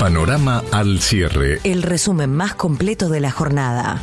Panorama al cierre. El resumen más completo de la jornada.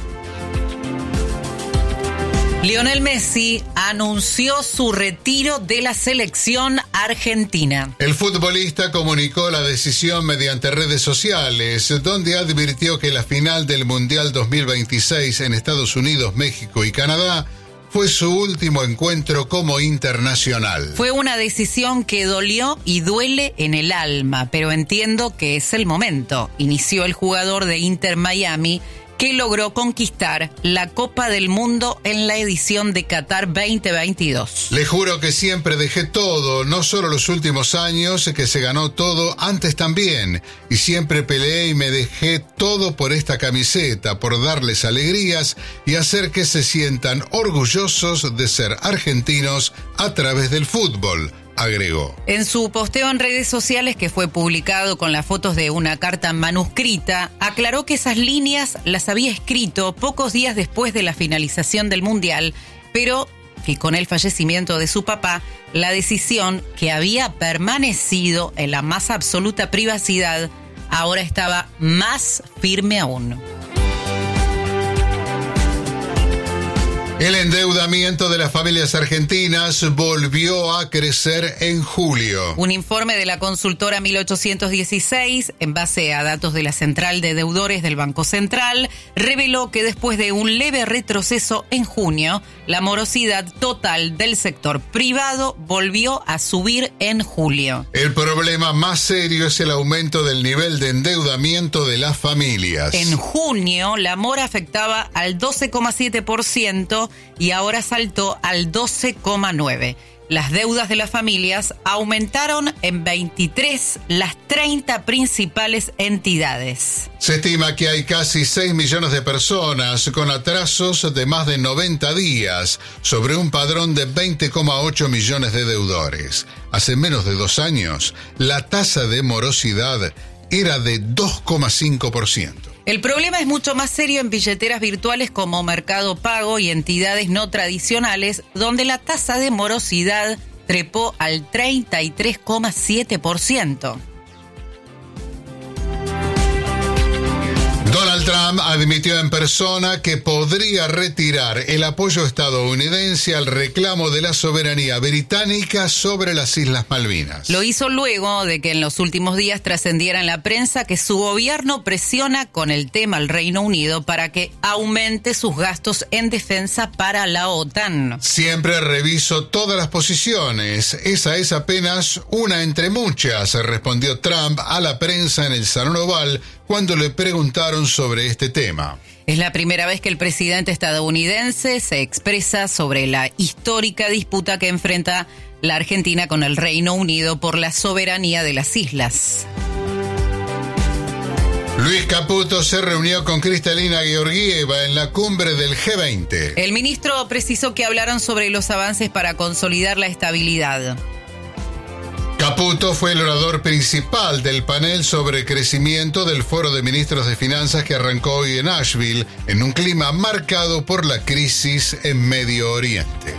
Lionel Messi anunció su retiro de la selección argentina. El futbolista comunicó la decisión mediante redes sociales, donde advirtió que la final del Mundial 2026 en Estados Unidos, México y Canadá fue su último encuentro como internacional. Fue una decisión que dolió y duele en el alma, pero entiendo que es el momento. Inició el jugador de Inter Miami, que logró conquistar la Copa del Mundo en la edición de Qatar 2022. Le juro que siempre dejé todo, no solo los últimos años, que se ganó todo, antes también. Y siempre peleé y me dejé todo por esta camiseta, por darles alegrías y hacer que se sientan orgullosos de ser argentinos a través del fútbol, agregó. En su posteo en redes sociales, que fue publicado con las fotos de una carta manuscrita, aclaró que esas líneas las había escrito pocos días después de la finalización del Mundial, pero que con el fallecimiento de su papá, la decisión, que había permanecido en la más absoluta privacidad, ahora estaba más firme aún. El endeudamiento de las familias argentinas volvió a crecer en julio. Un informe de la consultora 1816, en base a datos de la Central de Deudores del Banco Central, reveló que después de un leve retroceso en junio, la morosidad total del sector privado volvió a subir en julio. El problema más serio es el aumento del nivel de endeudamiento de las familias. En junio, la mora afectaba al 12,7%, y ahora saltó al 12,9%. Las deudas de las familias aumentaron en 23 las 30 principales entidades. Se estima que hay casi 6 millones de personas con atrasos de más de 90 días, sobre un padrón de 20,8 millones de deudores. Hace menos de 2 años, la tasa de morosidad era de 2,5%. El problema es mucho más serio en billeteras virtuales como Mercado Pago y entidades no tradicionales, donde la tasa de morosidad trepó al 33,7%. Donald Trump admitió en persona que podría retirar el apoyo estadounidense al reclamo de la soberanía británica sobre las Islas Malvinas. Lo hizo luego de que en los últimos días trascendiera en la prensa que su gobierno presiona con el tema al Reino Unido para que aumente sus gastos en defensa para la OTAN. Siempre reviso todas las posiciones. Esa es apenas una entre muchas, respondió Trump a la prensa en el Salón Oval cuando le preguntaron sobre este tema. Es la primera vez que el presidente estadounidense se expresa sobre la histórica disputa que enfrenta la Argentina con el Reino Unido por la soberanía de las islas. Luis Caputo se reunió con Kristalina Georgieva en la cumbre del G20. El ministro precisó que hablaron sobre los avances para consolidar la estabilidad. Caputo fue el orador principal del panel sobre crecimiento del Foro de Ministros de Finanzas que arrancó hoy en Nashville, en un clima marcado por la crisis en Medio Oriente.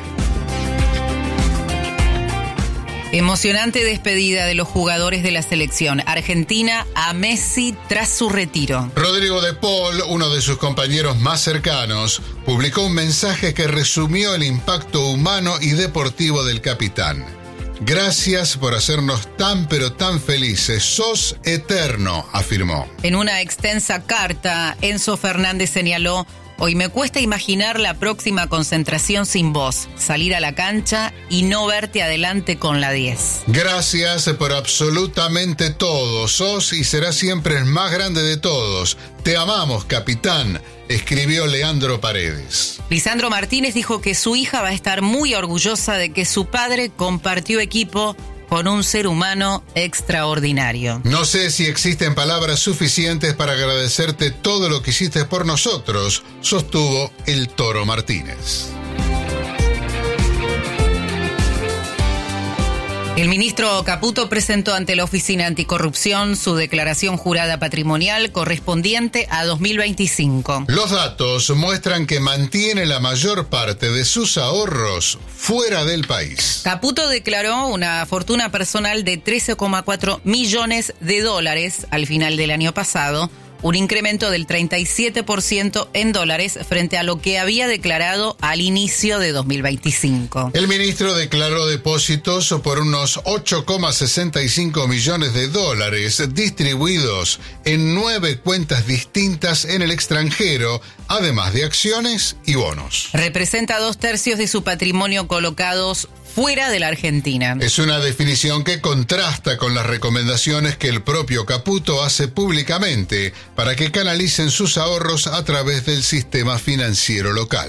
Emocionante despedida de los jugadores de la selección argentina a Messi tras su retiro. Rodrigo de Paul, uno de sus compañeros más cercanos, publicó un mensaje que resumió el impacto humano y deportivo del capitán. Gracias por hacernos tan pero tan felices. Sos eterno, afirmó. En una extensa carta, Enzo Fernández señaló: hoy me cuesta imaginar la próxima concentración sin vos, salir a la cancha y no verte adelante con la 10. Gracias por absolutamente todo. Sos y serás siempre el más grande de todos. Te amamos, capitán, escribió Leandro Paredes. Lisandro Martínez dijo que su hija va a estar muy orgullosa de que su padre compartió equipo con un ser humano extraordinario. No sé si existen palabras suficientes para agradecerte todo lo que hiciste por nosotros, sostuvo el Toro Martínez. El ministro Caputo presentó ante la Oficina Anticorrupción su declaración jurada patrimonial correspondiente a 2025. Los datos muestran que mantiene la mayor parte de sus ahorros fuera del país. Caputo declaró una fortuna personal de $13,4 millones al final del año pasado, un incremento del 37% en dólares frente a lo que había declarado al inicio de 2025. El ministro declaró depósitos por unos $8,65 millones distribuidos en 9 cuentas distintas en el extranjero, además de acciones y bonos. Representa 2/3 de su patrimonio colocados fuera de la Argentina. Es una definición que contrasta con las recomendaciones que el propio Caputo hace públicamente para que canalicen sus ahorros a través del sistema financiero local.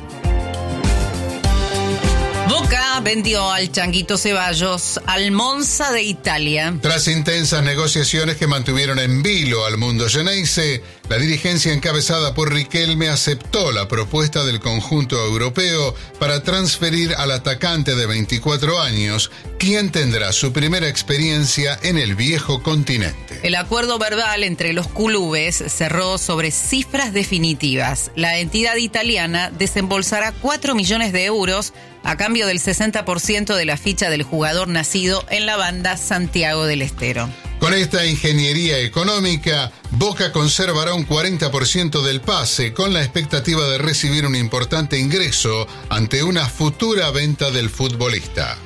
Boca vendió al Changuito Ceballos al Monza de Italia. Tras intensas negociaciones que mantuvieron en vilo al mundo xeneize, la dirigencia encabezada por Riquelme aceptó la propuesta del conjunto europeo para transferir al atacante de 24 años, quien tendrá su primera experiencia en el viejo continente. El acuerdo verbal entre los clubes cerró sobre cifras definitivas. La entidad italiana desembolsará 4 millones de euros a cambio del 60% de la ficha del jugador nacido en la banda Santiago del Estero. Con esta ingeniería económica, Boca conservará un 40% del pase, con la expectativa de recibir un importante ingreso ante una futura venta del futbolista.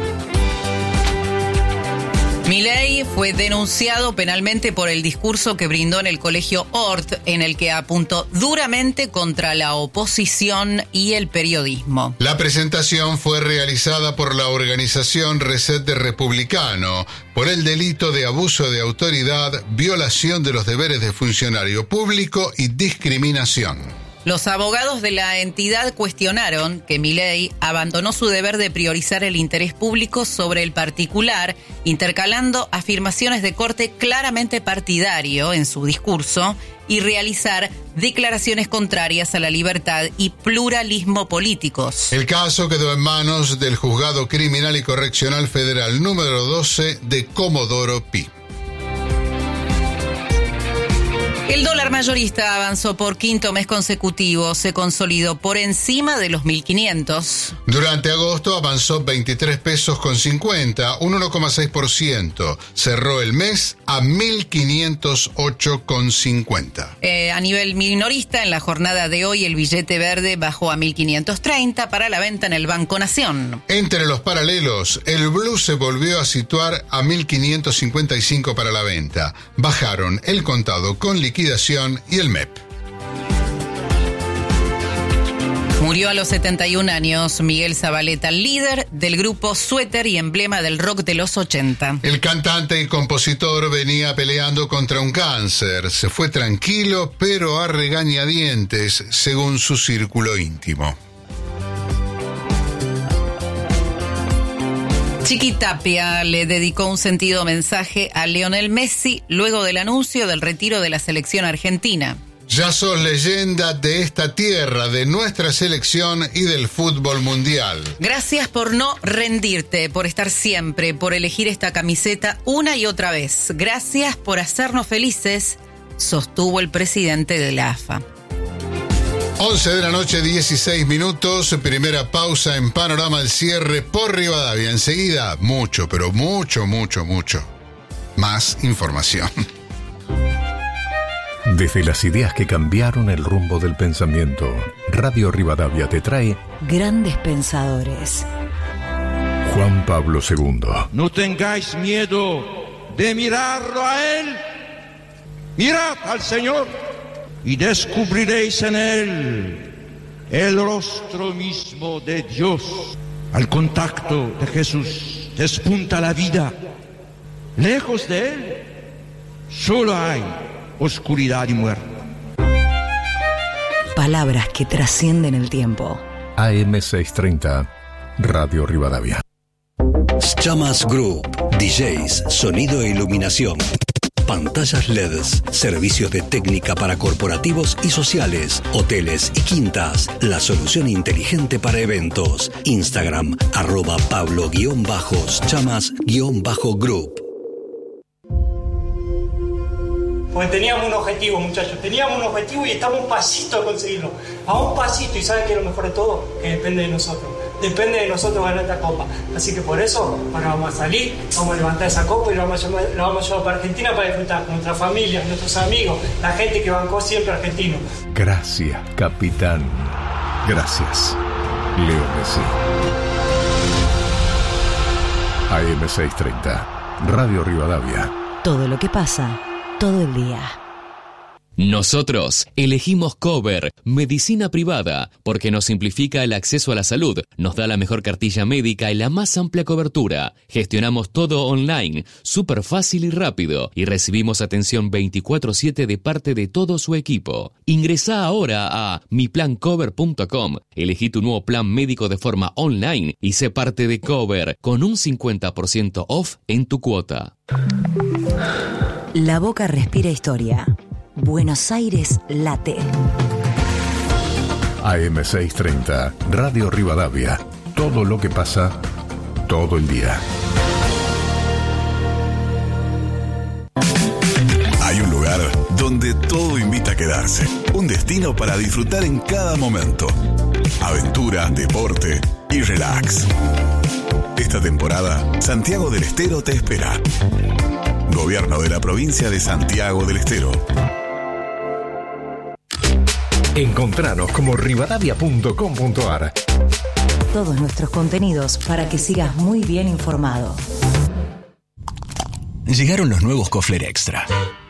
Milei fue denunciado penalmente por el discurso que brindó en el colegio Hort, en el que apuntó duramente contra la oposición y el periodismo. La presentación fue realizada por la organización Reset de Republicano por el delito de abuso de autoridad, violación de los deberes de funcionario público y discriminación. Los abogados de la entidad cuestionaron que Milei abandonó su deber de priorizar el interés público sobre el particular, intercalando afirmaciones de corte claramente partidario en su discurso y realizar declaraciones contrarias a la libertad y pluralismo políticos. El caso quedó en manos del Juzgado Criminal y Correccional Federal número 12 de Comodoro Pi. El dólar mayorista avanzó por quinto mes consecutivo, se consolidó por encima de los 1.500. Durante agosto avanzó 23 pesos con 50, un 1,6%. Cerró el mes a 1.508,50. A nivel minorista, en la jornada de hoy el billete verde bajó a 1.530 para la venta en el Banco Nación. Entre los paralelos, el blue se volvió a situar a 1.555 para la venta. Bajaron el contado con liquidación y el MEP. Murió a los 71 años Miguel Zabaleta, líder del grupo Suéter y emblema del rock de los 80. El cantante y compositor venía peleando contra un cáncer. Se fue tranquilo, pero a regañadientes, según su círculo íntimo. Chiquitapia le dedicó un sentido mensaje a Lionel Messi luego del anuncio del retiro de la selección argentina. Ya sos leyenda de esta tierra, de nuestra selección y del fútbol mundial. Gracias por no rendirte, por estar siempre, por elegir esta camiseta una y otra vez. Gracias por hacernos felices, sostuvo el presidente de la AFA. 11 de la noche, 16 minutos, primera pausa en Panorama al Cierre por Rivadavia. Enseguida, mucho, pero mucho más información. Desde las ideas que cambiaron el rumbo del pensamiento, Radio Rivadavia te trae Grandes Pensadores. Juan Pablo II. No tengáis miedo de mirarlo a Él. Mirad al Señor y descubriréis en Él el rostro mismo de Dios. Al contacto de Jesús despunta la vida. Lejos de Él solo hay oscuridad y muerte. Palabras que trascienden el tiempo. AM 630, Radio Rivadavia. Chamas Group, DJs, sonido e iluminación. pantallas LEDs, servicios de técnica para corporativos y sociales, hoteles y quintas, la solución inteligente para eventos. Instagram, @Pablo_Chamas_Group. Porque teníamos un objetivo, muchachos, y estamos a un pasito de conseguirlo. A un pasito, y ¿saben qué es lo mejor de todo? Que depende de nosotros. Depende de nosotros ganar esta copa. Así que por eso, ahora vamos a salir, vamos a levantar esa copa y la vamos a llevar para Argentina para disfrutar con nuestra familia, nuestros amigos, la gente que bancó siempre argentino. Gracias, capitán. Gracias, Leo Messi. AM630, Radio Rivadavia. Todo lo que pasa, todo el día. Nosotros elegimos Cover, medicina privada, porque nos simplifica el acceso a la salud, nos da la mejor cartilla médica y la más amplia cobertura. Gestionamos todo online, súper fácil y rápido, y recibimos atención 24/7 de parte de todo su equipo. Ingresá ahora a miplancover.com, elegí tu nuevo plan médico de forma online y sé parte de Cover, con un 50% off en tu cuota. La Boca respira historia. Buenos Aires late. AM630, Radio Rivadavia. Todo lo que pasa, todo el día. Hay un lugar donde todo invita a quedarse. Un destino para disfrutar en cada momento. Aventura, deporte y relax. Esta temporada, Santiago del Estero te espera. Gobierno de la provincia de Santiago del Estero. Encontranos como rivadavia.com.ar. Todos nuestros contenidos para que sigas muy bien informado. Llegaron los nuevos Kofler Extra.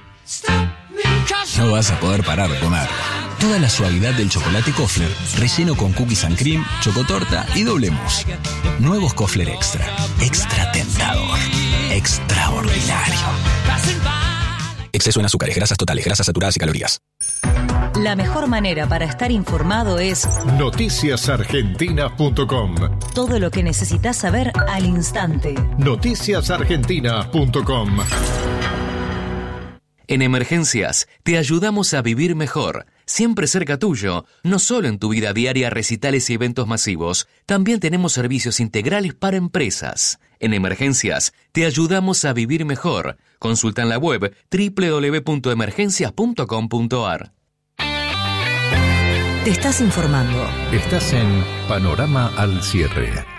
No vas a poder parar de comer. Toda la suavidad del chocolate Kofler, relleno con cookies and cream, chocotorta y doble mousse. Nuevos Kofler Extra. Extra tentador. Extraordinario. Exceso en azúcares, grasas totales, grasas saturadas y calorías. La mejor manera para estar informado es noticiasargentina.com. Todo lo que necesitas saber al instante. noticiasargentina.com. En Emergencias, te ayudamos a vivir mejor, siempre cerca tuyo, no solo en tu vida diaria, recitales y eventos masivos, también tenemos servicios integrales para empresas. En Emergencias, te ayudamos a vivir mejor. Consulta en la web www.emergencias.com.ar. Te estás informando. Estás en Panorama al Cierre.